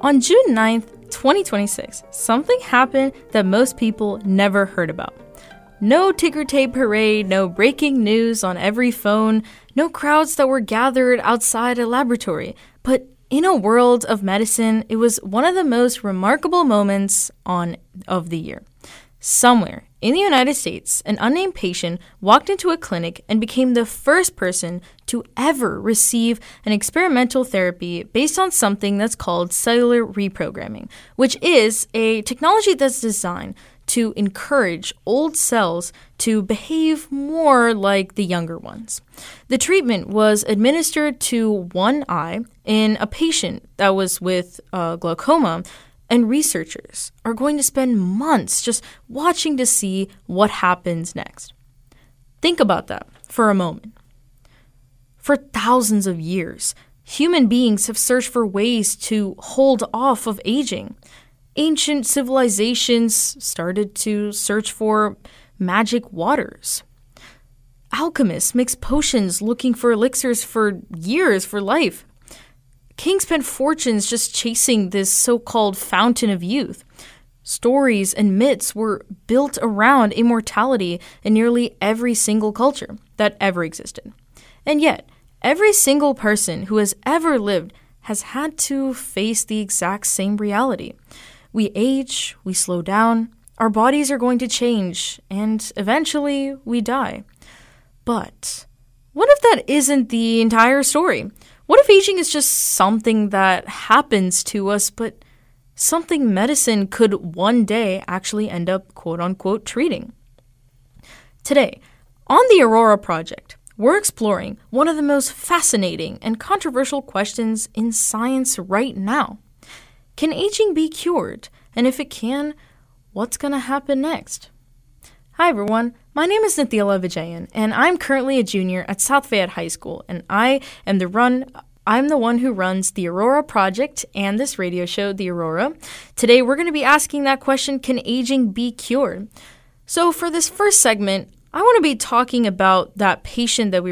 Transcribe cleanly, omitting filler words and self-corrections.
On June 9th, 2026, something happened that most people never heard about. No ticker tape parade, no breaking news on every phone, no crowds that were gathered outside a laboratory. But in a world of medicine, it was one of the most remarkable moments of the year. Somewhere in the United States, an unnamed patient walked into a clinic and became the first person to ever receive an experimental therapy based on something that's called cellular reprogramming, which is a technology that's designed to encourage old cells to behave more like the younger ones. The treatment was administered to one eye in a patient that was with glaucoma, and researchers are going to spend months just watching to see what happens next. Think about that for a moment. For thousands of years, human beings have searched for ways to hold off of aging. Ancient civilizations started to search for magic waters. Alchemists mixed potions looking for elixirs for years for life. Kings spent fortunes just chasing this so-called fountain of youth. Stories and myths were built around immortality in nearly every single culture that ever existed. And yet, every single person who has ever lived has had to face the exact same reality. We age, we slow down, our bodies are going to change, and eventually we die. But what if that isn't the entire story? What if aging is just something that happens to us, but something medicine could one day actually end up quote-unquote treating? Today, on the Aurora Project, we're exploring one of the most fascinating and controversial questions in science right now. Can aging be cured? And if it can, what's going to happen next? Hi everyone, my name is Nithila Vijayan, and I'm currently a junior at South Fayette High School, and I'm the one who runs the Aurora Project and this radio show, The Aurora. Today we're going to be asking that question, can aging be cured? So for this first segment, I want to be talking about that patient that we